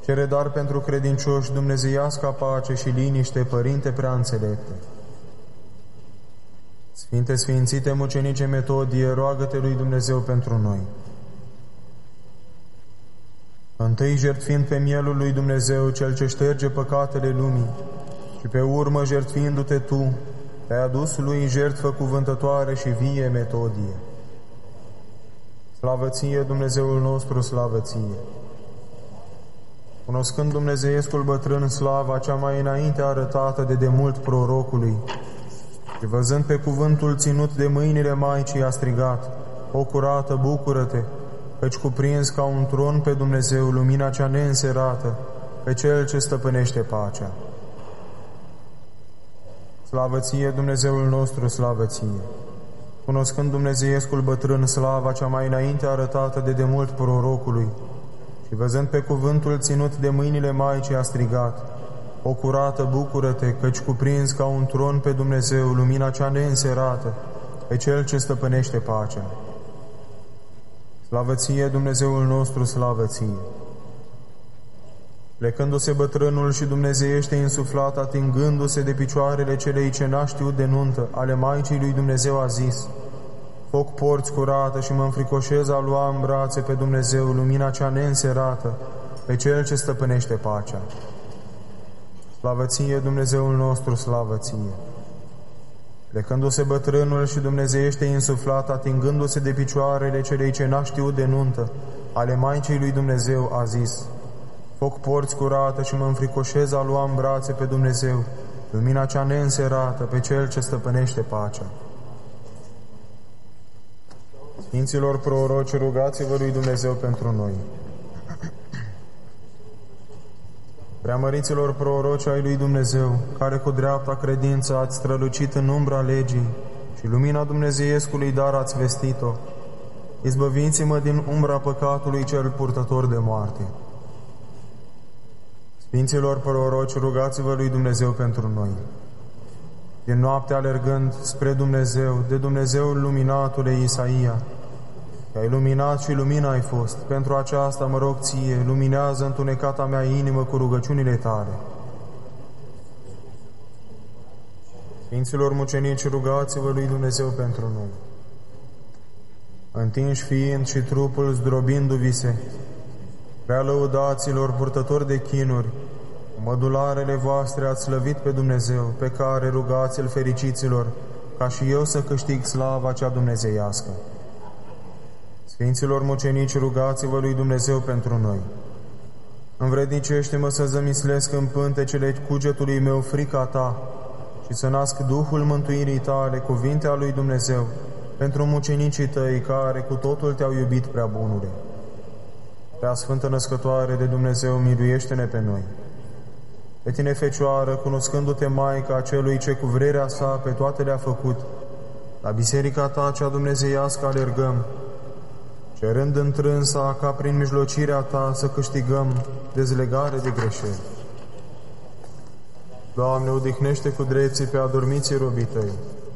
Cere dar pentru credincioși dumnezeiasca pace și liniște, Părinte prea înțelepte. Sfinte Sfințite Mucenice Metodie, roagă-te lui Dumnezeu pentru noi. Întâi jertfind pe mielul lui Dumnezeu, Cel ce șterge păcatele lumii, și pe urmă jertfindu-te tu, te-ai adus lui jertfă cuvântătoare și vie, Metodie. Slavă ție, Dumnezeul nostru, slavă ție! Cunoscând dumnezeiescul bătrân slava cea mai înainte arătată de demult prorocului, și văzând pe cuvântul ținut de mâinile Maicii, a strigat: O curată, bucură-te, căci cuprins ca un tron pe Dumnezeu lumina cea neînserată, pe Cel ce stăpânește pacea. Slavă ție, Dumnezeul nostru, slavă ție! Cunoscând dumnezeiescul bătrân slava cea mai înainte arătată de demult prorocului, și văzând pe cuvântul ținut de mâinile Maicii, a strigat: O curată, bucură-te, căci cuprins ca un tron pe Dumnezeu lumina cea neînserată, pe Cel ce stăpânește pacea. Slavă ție, Dumnezeul nostru, slavă ție! Plecându-se bătrânul și dumnezeiește insuflat, atingându-se de picioarele celei ce n-a știut de nuntă, ale Maicii lui Dumnezeu, a zis: Foc porți curată și mă înfricoșez a lua în brațe pe Dumnezeu lumina cea neînserată, pe Cel ce stăpânește pacea. Slavă ție, Dumnezeul nostru, slavă ție! Plecându-se bătrânul și dumnezeiește insuflat, atingându-se de picioarele celei ce n-a știut de nuntă, ale Maicii lui Dumnezeu, a zis: Foc porți curată și mă înfricoșez a lua în brațe pe Dumnezeu lumina cea neînserată, pe Cel ce stăpânește pacea. Sfinților proroci, rugați-vă lui Dumnezeu pentru noi. Preamăriților proroci ai lui Dumnezeu, care cu dreapta credință ați strălucit în umbra legii și lumina dumnezeiescului dar ați vestit-o, izbăviți-mă din umbra păcatului cel purtător de moarte. Sfinților proroci, rugați-vă lui Dumnezeu pentru noi. Din noapte alergând spre Dumnezeu, de Dumnezeul luminatule Isaia, că ai luminat și lumina ai fost, pentru aceasta mă rog ție, luminează întunecata mea inimă cu rugăciunile tale. Sfinților mucenici, rugați-vă lui Dumnezeu pentru noi. Întinși fiind și trupul zdrobindu-vi se, prea lăudaților purtători de chinuri, cu mădularele voastre ați slăvit pe Dumnezeu, pe care rugați-l fericiților, ca și eu să câștig slava cea dumnezeiască. Sfinților mucenici, rugați-vă lui Dumnezeu pentru noi. Învrednicește-mă să zămislesc în pântecele cugetului meu frica ta și să nasc Duhul mântuirii tale, cuvintea lui Dumnezeu, pentru mucenicii tăi care cu totul te-au iubit, prea bunule. Prea Sfântă Născătoare de Dumnezeu, miluiește-ne pe noi. Pe tine, Fecioară, cunoscându-te Maica celui ce cu vrerea sa pe toate le-a făcut, la biserica ta cea dumnezeiască alergăm, cerând întrânsa ca prin mijlocirea ta să câștigăm dezlegare de greșeli. Doamne, odihnește cu drepții pe adormiții robii tăi.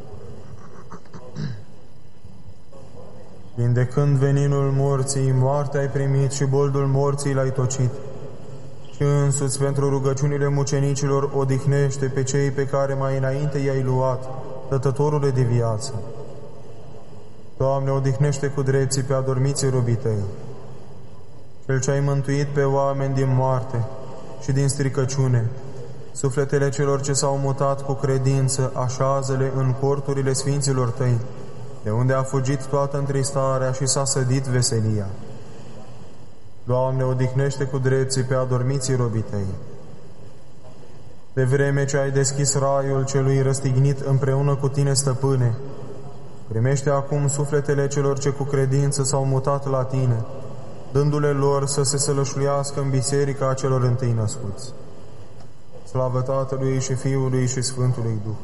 Vindecând veninul morții, moartea ai primit și boldul morții l-ai tocit. Și însuți pentru rugăciunile mucenicilor odihnește pe cei pe care mai înainte i-ai luat, dătătorule de viață. Doamne, odihnește cu drepții pe adormiții robii tăi. Cel ce ai mântuit pe oameni din moarte și din stricăciune, sufletele celor ce s-au mutat cu credință, așează-le în corturile sfinților tăi, de unde a fugit toată întristarea și s-a sădit veselia. Doamne, odihnește cu drepții pe adormiții robii tăi. De vreme ce ai deschis raiul celui răstignit împreună cu tine, Stăpâne, primește acum sufletele celor ce cu credință s-au mutat la tine, dându-le lor să se sălășluiască în biserica celor întâi născuți. Slavă Tatălui și Fiului și Sfântului Duh.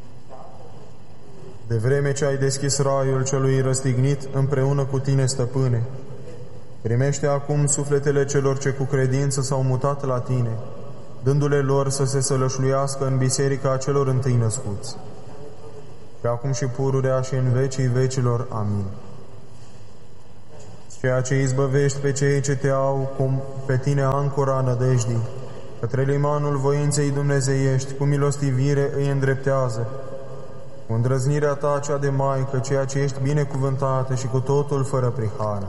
De vreme ce ai deschis raiul celui răstignit împreună cu tine, Stăpâne, primește acum sufletele celor ce cu credință s-au mutat la tine, dându-le lor să se sălășluiască în biserica celor întâi născuți. Și acum și pururea și în vecii vecilor. Amin. ceea ce izbăvești pe cei ce te au cum pe tine ancora nădejdii, către limanul voinței dumnezeiești, cu milostivire îi îndreptează. Cu îndrăznirea ta cea de Maică, ceea ce ești binecuvântată și cu totul fără prihană.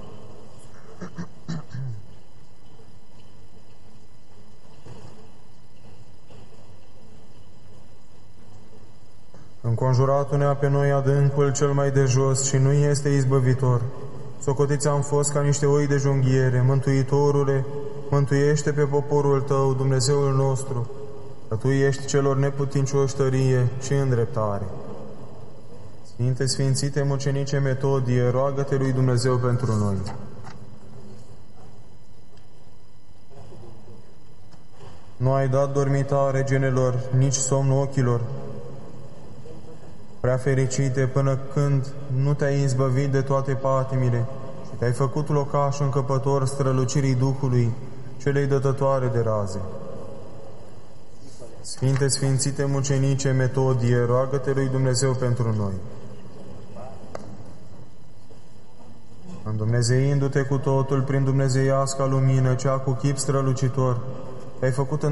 Înconjurat-ne pe noi adâncul cel mai de jos și nu este izbăvitor. Socotiți am fost ca niște oi de junghiere. Mântuitorule, mântuiește pe poporul tău, Dumnezeul nostru, că tu ești celor neputincioși tărie și îndreptare. Sfinte, Sfințite Mucenice Metodie, roagă-te lui Dumnezeu pentru noi. Nu ai dat dormitare genelor, nici somn ochilor. Prea fericite, până când nu te-ai izbăvit de toate patimile și te-ai făcut locaș încăpător strălucirii Duhului, celei dătătoare de raze. Sfinte, Sfințite Mucenice Metodie, roagă-te lui Dumnezeu pentru noi. Îndumnezeindu-te cu totul prin dumnezeiasca lumină, cea cu chip strălucitor, te-ai făcut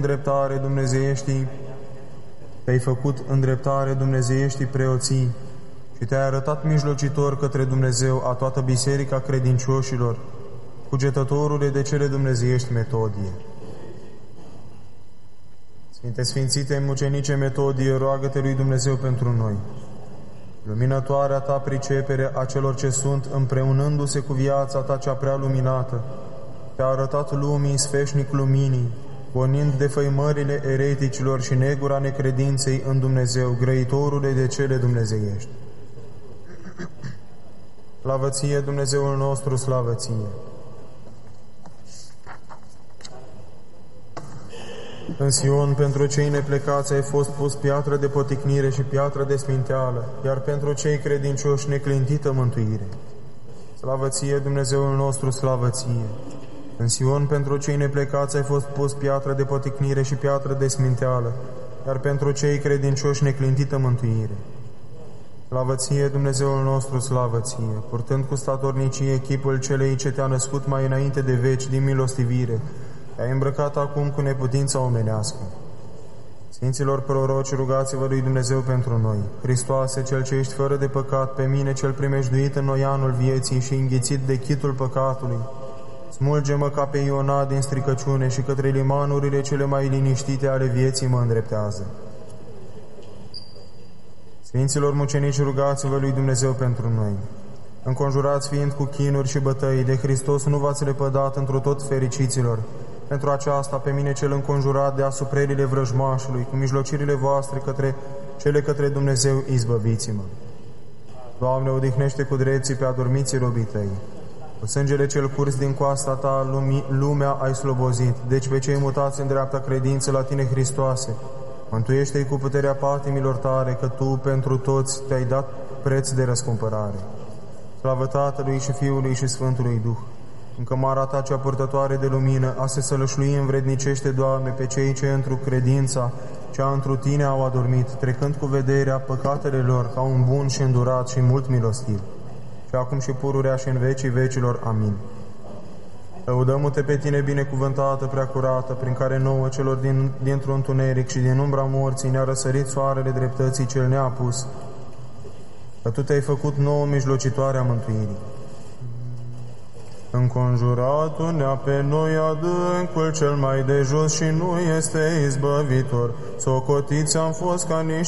îndreptare dumnezeieștii preoții și te-ai arătat mijlocitor către Dumnezeu a toată biserica credincioșilor, cugetătorule de cele dumnezeiești Metodie. Sfinte, Sfințite Mucenice Metodie, roagă-te lui Dumnezeu pentru noi. Luminătoarea ta pricepere a celor ce sunt, împreunându-se cu viața ta cea prea luminată, te-a arătat lumii sfeșnic luminii, gonind defăimările ereticilor și negura necredinței în Dumnezeu, grăitorule de cele dumnezeiești. Slavă ție, Dumnezeul nostru, slavă ție! În Sion, pentru cei neplecați ai fost pus piatră de poticnire și piatră de sminteală, iar pentru cei credincioși neclintită mântuire. Slavă ție, Dumnezeul nostru, slavă ție! În Sion, pentru cei neplecați ai fost pus piatră de poticnire și piatră de sminteală, iar pentru cei credincioși neclintită mântuire. Slavă ție, Dumnezeul nostru, slavă ție! Purtând cu statornicie chipul celei ce te-a născut mai înainte de veci din milostivire, te-ai îmbrăcat acum cu neputința omenească. Sfinților proroci, rugați-vă lui Dumnezeu pentru noi. Hristoase, Cel ce ești fără de păcat, pe mine cel primejduit în noianul vieții și înghițit de chitul păcatului, smulge-mă ca pe Iona din stricăciune și către limanurile cele mai liniștite ale vieții mă îndreptează. Sfinților mucenici, rugați-vă lui Dumnezeu pentru noi. Înconjurați fiind cu chinuri și bătăi, de Hristos nu v-ați lepădat întru tot fericiților. Pentru aceasta, pe mine cel înconjurat de asuprelile vrăjmașului, cu mijlocirile voastre către Dumnezeu, izbăviți-mă. Doamne, odihnește cu drepții pe adormiții robii tăi. Cu sângele cel curs din coasta ta, lumea ai slobozit, deci pe cei mutați în dreapta credință la tine, Hristoase, mântuiește-i cu puterea patimilor tale, că tu pentru toți te-ai dat preț de răscumpărare. Slavă Tatălui și Fiului și Sfântului Duh, în cămara ta cea purtătoare de lumină, a se sălășlui învrednicește, Doamne, pe cei ce întru credința cea întru tine au adormit, trecând cu vederea păcatele lor ca un bun și îndurat și mult milostiv. Și acum și pururea și în vecii vecilor. Amin. Lăudăm-te pe tine, binecuvântată, preacurată, prin care nouă celor dintr-un întuneric și din umbra morții ne-a răsărit soarele dreptății cel neapus, că tu te-ai făcut nouă mijlocitoarea mântuirii. Înconjurat-ne pe noi adâncul cel mai de jos și nu este izbăvitor, socotiți am fost ca niște